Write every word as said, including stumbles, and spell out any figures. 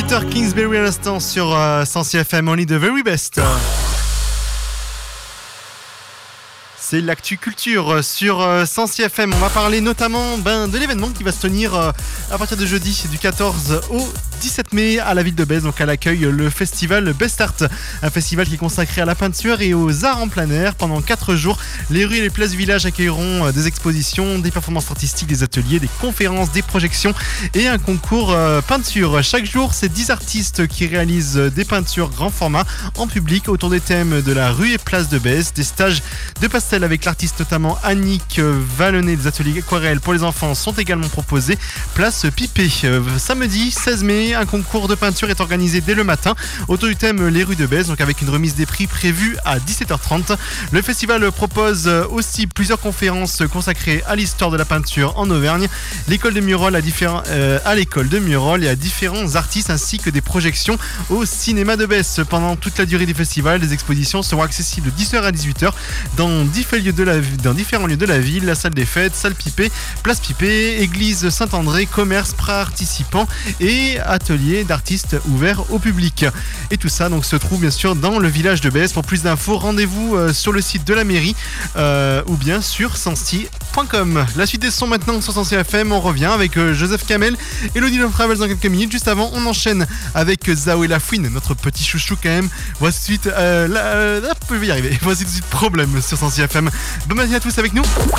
Peter Kingsbury à l'instant sur euh, Sensi F M, only the very best. C'est l'actu culture sur euh, Sensi F M. On va parler notamment ben, de l'événement qui va se tenir euh, à partir de jeudi du quatorze au dix-sept mai à la ville de Bèze. Donc à l'accueil le festival Best Art, un festival qui est consacré à la peinture et aux arts en plein air. Pendant quatre jours, les rues et les places du village accueilleront euh, des expositions, des performances artistiques, des ateliers, des conférences, des projections et un concours euh, peinture. Chaque jour, c'est dix artistes qui réalisent des peintures grand format en public autour des thèmes de la rue et place de Bèze. Des stages de pastel avec l'artiste notamment Annick Vallonnet. Des ateliers aquarelles pour les enfants sont également proposés. Place Pipé. Euh, samedi seize mai, un concours de peinture est organisé dès le matin autour du thème les rues de Bèze, donc avec une remise des prix prévue à dix-sept heures trente. Le festival propose aussi plusieurs conférences consacrées à l'histoire de la peinture en Auvergne, l'école de Murol à, différents, euh, à l'école de Murol et à différents artistes, ainsi que des projections au cinéma de Bèze. Pendant toute la durée du festival, les expositions seront accessibles de dix heures à dix-huit heures dans différents lieux de la, dans différents lieux de la ville, la salle des fêtes, salle Pipé, place Pipé, église Saint-André, commerce, participants et ateliers d'artistes ouverts au public. Et tout ça donc se trouve bien sûr dans le village de Bèze. Pour plus d'infos, rendez-vous euh, sur le site de la mairie euh, ou bien sur sensi point com. La suite des sons maintenant sur Sensi F M. On revient avec euh, Joseph Kamel et Elodie Love Travels dans quelques minutes. Juste avant, on enchaîne avec Zao et Lafouine, notre petit chouchou quand même. Voici tout de suite, euh, là, euh, là, vous pouvez y arriver. Voici tout de suite Problème sur Sensi F M. Bonne matinée à tous avec nous.